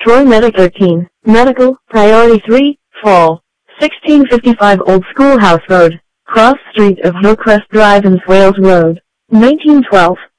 Troy Medic 13, Medical, Priority 3, Fall. 1655 Old Schoolhouse Road, Cross Street of Hillcrest Drive and Swales Road. 1912.